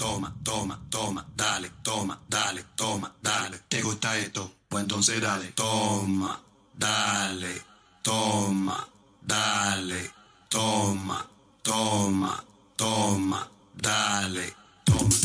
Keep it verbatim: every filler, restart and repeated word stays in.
toma, toma, toma, dale, toma, dale, toma, dale. ¿Te gusta esto? Pues entonces dale, toma, dale, toma, dale, toma, toma, toma, dale.